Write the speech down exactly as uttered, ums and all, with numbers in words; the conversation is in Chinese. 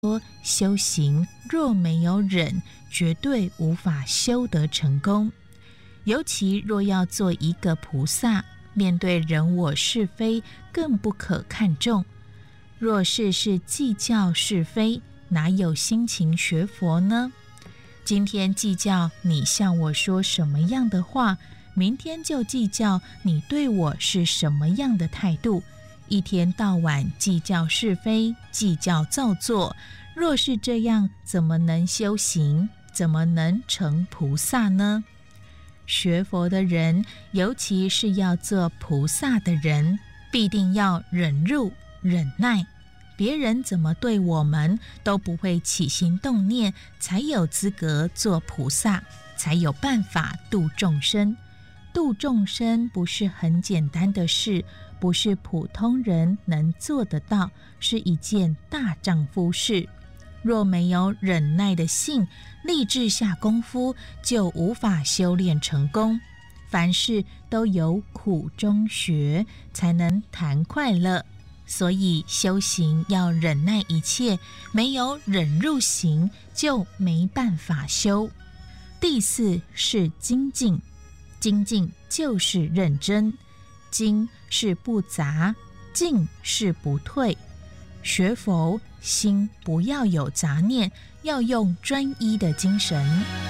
说修行若没有忍，绝对无法修得成功。尤其若要做一个菩萨，面对人我是非，更不可看重。若事事计较是非，哪有心情学佛呢？今天计较你向我说什么样的话，明天就计较你对我是什么样的态度，一天到晚计较是非，计较造作。若是这样，怎么能修行？怎么能成菩萨呢？学佛的人，尤其是要做菩萨的人，必定要忍辱忍耐，别人怎么对我们都不会起心动念，才有资格做菩萨，才有办法度众生。度众生不是很简单的事，不是普通人能做得到，是一件大丈夫事。若没有忍耐的性，立志下功夫，就无法修炼成功。凡事都有苦中学，才能谈快乐。所以修行要忍耐一切，没有忍入行，就没办法修。第四是精进，精进就是认真，精是不杂，进是不退。学佛心不要有杂念，要用专一的精神。